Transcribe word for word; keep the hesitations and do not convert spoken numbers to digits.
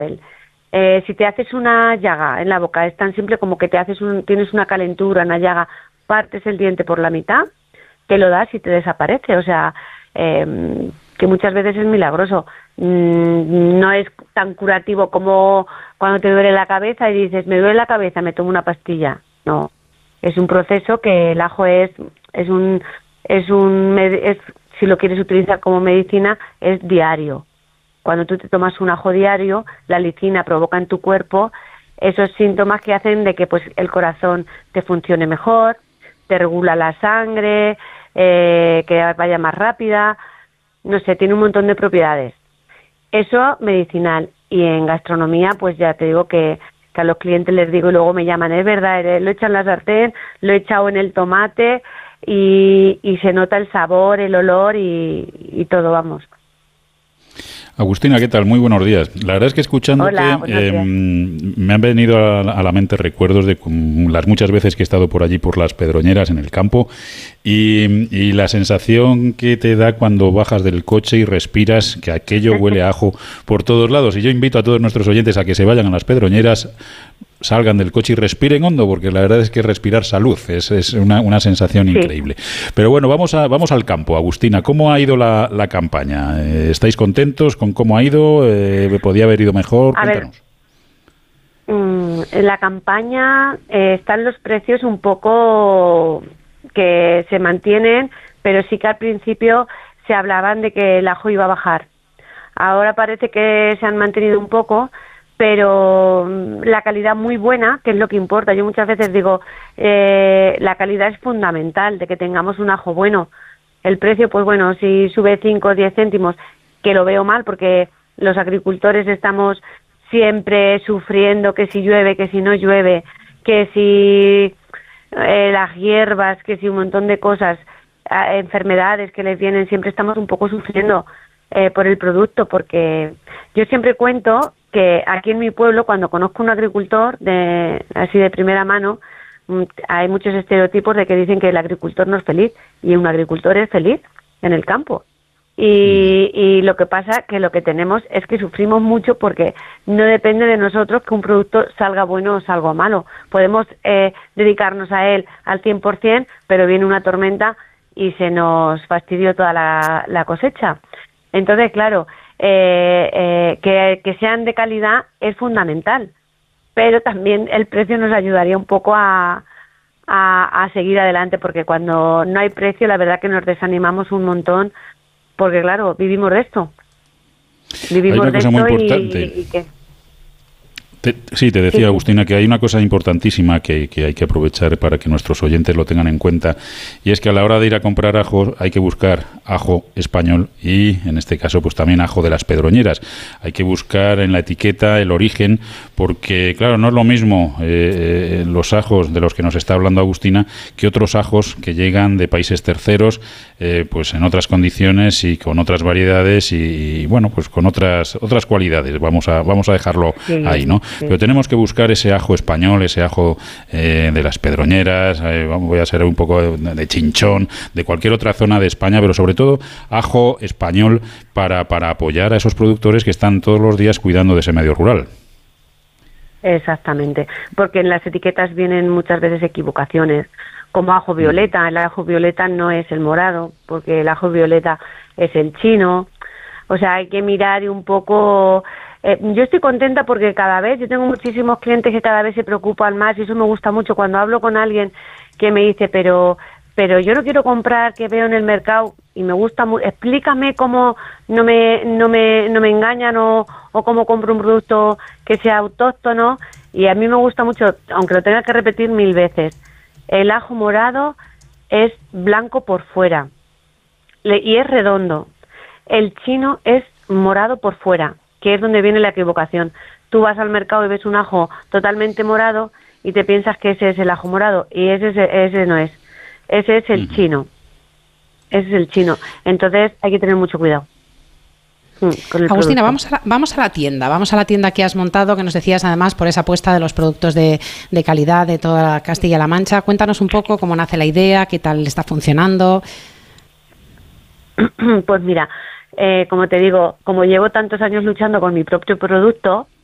Eh, si te haces una llaga en la boca, es tan simple como que te haces un, tienes una calentura, una llaga, partes el diente por la mitad, te lo das y te desaparece. O sea, eh, que muchas veces es milagroso. Mm, no es tan curativo como cuando te duele la cabeza y dices, me duele la cabeza, me tomo una pastilla. No, es un proceso que el ajo es, es un, es un, es, si lo quieres utilizar como medicina, es diario. Cuando tú te tomas un ajo diario, la lisina provoca en tu cuerpo esos síntomas que hacen de que pues el corazón te funcione mejor, te regula la sangre, eh, que vaya más rápida, no sé, tiene un montón de propiedades. Eso medicinal. Y en gastronomía, pues ya te digo que, que a los clientes les digo y luego me llaman, es verdad, lo he echado en la sartén, lo he echado en el tomate y, y se nota el sabor, el olor y, y todo, vamos. Agustina, ¿qué tal? Muy buenos días. La verdad es que escuchándote eh, me han venido a, a la mente recuerdos de las muchas veces que he estado por allí, por las Pedroñeras, en el campo, y, y la sensación que te da cuando bajas del coche y respiras que aquello huele a ajo por todos lados. Y yo invito a todos nuestros oyentes a que se vayan a las Pedroñeras, salgan del coche y respiren hondo, porque la verdad es que respirar salud es, es una, una sensación sí. increíble. Pero bueno, vamos a vamos al campo. Agustina, ¿cómo ha ido la, la campaña? ¿Estáis contentos con cómo ha ido? Eh, ¿Podía haber ido mejor? A Cuéntanos. Ver, mmm, en la campaña eh, están los precios un poco que se mantienen, pero sí que al principio se hablaban de que el ajo iba a bajar. Ahora parece que se han mantenido un poco, pero la calidad muy buena, que es lo que importa. Yo muchas veces digo, eh, la calidad es fundamental, de que tengamos un ajo bueno. El precio, pues bueno, si sube cinco o diez céntimos, que lo veo mal, porque los agricultores estamos siempre sufriendo que si llueve, que si no llueve, que si eh, las hierbas, que si un montón de cosas, eh, enfermedades que les vienen, siempre estamos un poco sufriendo eh, por el producto, porque yo siempre cuento que aquí en mi pueblo, cuando conozco a un agricultor de así de primera mano, hay muchos estereotipos de que dicen que el agricultor no es feliz, y un agricultor es feliz en el campo. Y, y lo que pasa que lo que tenemos es que sufrimos mucho, porque no depende de nosotros que un producto salga bueno o salga malo. Podemos eh, dedicarnos a él al cien por ciento, pero viene una tormenta y se nos fastidió toda la, la cosecha. Entonces, claro, eh, eh, que, que sean de calidad es fundamental, pero también el precio nos ayudaría un poco a, a, a seguir adelante, porque cuando no hay precio, la verdad que nos desanimamos un montón, porque claro, vivimos de esto. Vivimos hay una de cosa esto muy importante. Y, y que... Te, sí, te decía, sí, Agustina, que hay una cosa importantísima que, que hay que aprovechar para que nuestros oyentes lo tengan en cuenta, y es que a la hora de ir a comprar ajo hay que buscar ajo español y, en este caso, pues también ajo de las Pedroñeras. Hay que buscar en la etiqueta el origen, porque, claro, no es lo mismo eh, los ajos de los que nos está hablando Agustina que otros ajos que llegan de países terceros, eh, pues en otras condiciones y con otras variedades y, y bueno, pues con otras otras cualidades. Vamos a vamos a dejarlo sí. ahí, ¿no? Sí. Pero tenemos que buscar ese ajo español, ese ajo eh, de las Pedroñeras, eh, voy a ser un poco de, de Chinchón, de cualquier otra zona de España, pero sobre todo ajo español para, para apoyar a esos productores que están todos los días cuidando de ese medio rural. Exactamente, porque en las etiquetas vienen muchas veces equivocaciones, como ajo violeta. El ajo violeta no es el morado, porque el ajo violeta es el chino. O sea, hay que mirar un poco... Eh, yo estoy contenta porque cada vez, yo tengo muchísimos clientes que cada vez se preocupan más, y eso me gusta mucho cuando hablo con alguien que me dice, pero pero yo no quiero comprar que veo en el mercado y me gusta mucho, explícame cómo no me no me no me engañan o, o cómo compro un producto que sea autóctono. Y a mí me gusta mucho, aunque lo tenga que repetir mil veces, el ajo morado es blanco por fuera y es redondo. El chino es morado por fuera, que es donde viene la equivocación. Tú vas al mercado y ves un ajo totalmente morado y te piensas que ese es el ajo morado, y ese, ese no es. Ese es el uh-huh. chino. Ese es el chino. Entonces hay que tener mucho cuidado. Agustina, vamos a, la, vamos a la tienda, vamos a la tienda que has montado, que nos decías además por esa apuesta de los productos de, de calidad de toda Castilla-La Mancha. Cuéntanos un poco cómo nace la idea, qué tal está funcionando. Pues mira, eh, como te digo, como llevo tantos años luchando con mi propio producto,